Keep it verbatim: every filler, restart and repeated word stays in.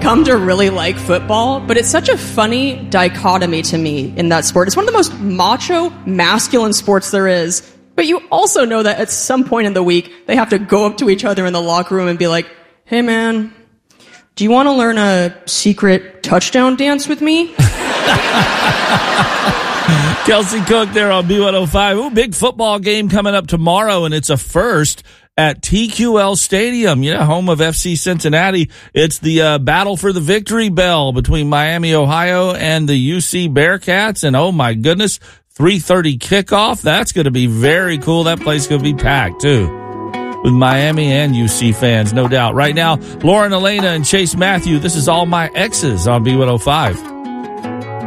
come to really like football, but it's such a funny dichotomy to me in that sport. It's one of the most macho, masculine sports there is. But you also know that at some point in the week, they have to go up to each other in the locker room and be like, hey, man, do you want to learn a secret touchdown dance with me? Kelsey Cook there on B one oh five. Ooh, big football game coming up tomorrow, and it's a first at T Q L Stadium, you know, home of F C Cincinnati. It's the uh, battle for the victory bell between Miami, Ohio, and the U C Bearcats. And, oh, my goodness, three thirty kickoff. That's going to be very cool. That place is going to be packed, too, with Miami and U C fans, no doubt. Right now, Lauren Elena and Chase Matthew, this is All My Exes on B one oh five.